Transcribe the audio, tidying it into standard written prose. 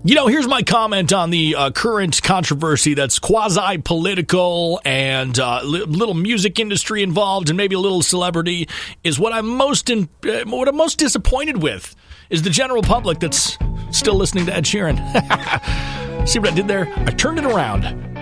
Here's my comment on the current controversy that's quasi-political and little music industry involved and maybe a little celebrity is what I'm most disappointed with is the general public that's still listening to Ed Sheeran. See what I did there? I turned it around.